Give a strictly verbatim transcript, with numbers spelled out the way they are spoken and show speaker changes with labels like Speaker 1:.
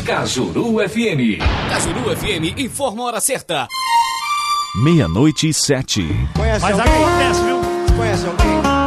Speaker 1: Cajuru F M.
Speaker 2: Cajuru F M informa a hora certa.
Speaker 3: Meia-noite e sete.
Speaker 4: Conhece
Speaker 5: Mas
Speaker 4: alguém?
Speaker 5: acontece, viu?
Speaker 4: Conhece alguém?